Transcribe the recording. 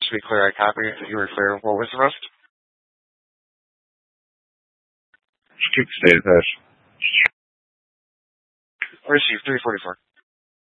To be clear, I copy that you were clear. What was the rest? Keep the state attached. Received 344.